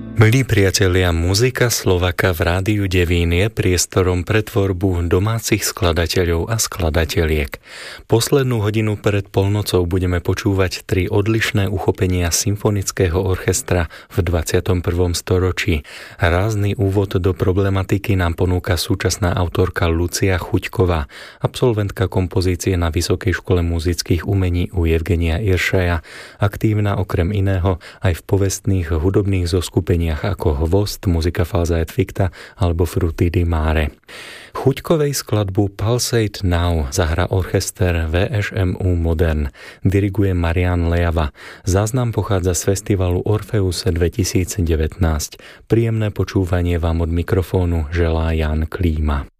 Milí priatelia, muzika Slovaka v Rádiu Devín je priestorom pre tvorbu domácich skladateľov a skladateliek. Poslednú hodinu pred polnocou budeme počúvať 3 odlišné uchopenia symfonického orchestra v 21. storočí. Rázny úvod do problematiky nám ponúka súčasná autorka Lucia Chuďková, absolventka kompozície na Vysokej škole muzických umení u Evgenia Iršaja, aktívna okrem iného aj v povestných hudobných zoskupeniach ako Hvozd, Muzika Falsa et Ficta alebo Frutti di Mare. Chuďkovej skladbu Pulsate Now zahrá orchester VŠMU Modern. Diriguje Marián Lejava. Záznam pochádza z festivalu Orpheus 2019. Príjemné počúvanie vám od mikrofónu želá Jan Klíma.